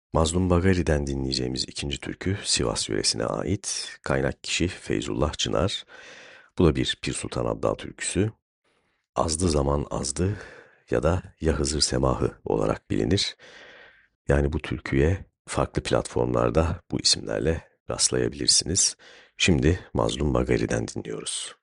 Mazlum Bagari'den dinleyeceğimiz ikinci türkü Sivas yöresine ait. Kaynak kişi Feyzullah Çınar. Bu da bir Pir Sultan Abdal türküsü. Azdı zaman azdı ya da Ya Hızır Semahı olarak bilinir. Yani bu türküye farklı platformlarda bu isimlerle rastlayabilirsiniz. Şimdi Mazlum Bagari'den dinliyoruz.